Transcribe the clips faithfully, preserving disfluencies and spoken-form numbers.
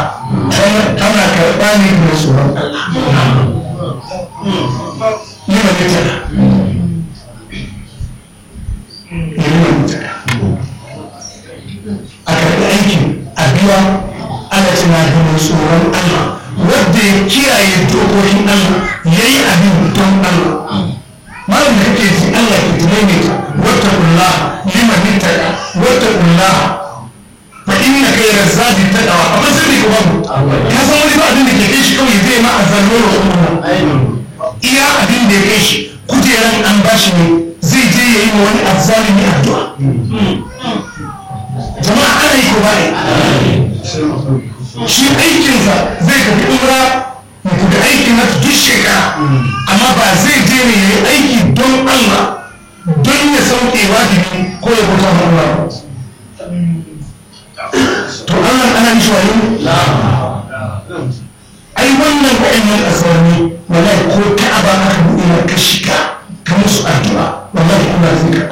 ana karɓa ne da tsoron yi ma ne tana yi ma ne tana a karɓi aikin a biya ana tana da mai tsoron Allah wadda ya kiyaye dokokin Allah ya yi abin don Allah malam da kake ji Allah ke tunai ta wata kulla liman nitaka wata kulla fa inna khayra zadi taqwa amma sai ne kuma ka san wani ba abin da ke kai shi kawai zai ma azallo wa umma iya abin da ya kai shi kujeran an bashi ne zai je yayi ma wani azzalimi addu'a jama'a ana yi ko ba shi aikinsa zai tafi umra ya tafi aikin na duk shekara amma ba zai je ne ya yi aiki don Allah don ya sauke wajibi ko ya bauta ma Allah to Allah ana mishi wayo ai wannan wa'annan asarni wallahi ko Ka'aba aka buɗe na ka shiga ka musu addu'a wallahi Allah zai ka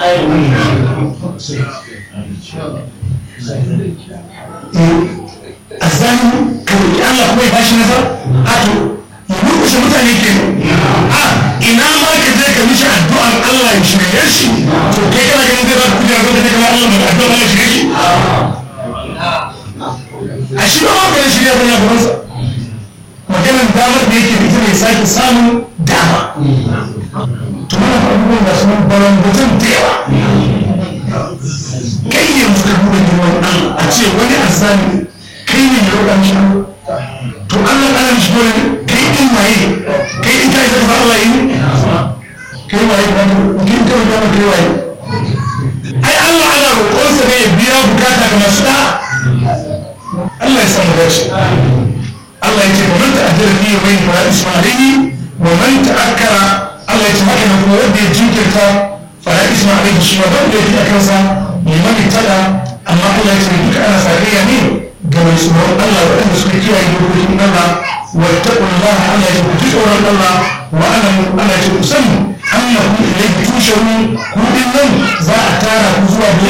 a zani ka roƙi Allah kuma ya bashi nasara a to ya murkushe mutane ke a ina ma ka je ka mishi addu'ar Allah ya shirye shi to kai kana ganin zai ba ka kujera zai ka kama Allah mai addu'ar Allah ya shirye shi a shi ba ma ka shirya bane gabansa maganar damar da yake ita ne sake samun dama to mana abubuwan da sun baran mutum da yawa kai yanzu ka buɗe girman Allah a ce wani azami kai ne ya roƙa mishi to Allah ana mishi dole kai din waye kai din kai zai Allah yi kai waye ba kin ta da kai waye ai Allah ana roƙonsa ne ya biya bukata ga masu da Allah ya samu dace Allah ya ce wa man ta'addara fi yawmin fala isma alayhi wa man ta'akkara Allah ya ce haka nan kuma wanda ya jinkirta fala isma alayhi shi ma ba da yake akansa liman tada amma Allah ya ce duka ana sakayya ne ga mai tsoron Allah waɗanda suka kiyaye dokokin Allah wattaqullah Allah ya ce tsoron Allah wa ana ana ce ku sani annakum ilayhi tusharun ku din nan za a tara ku zuwa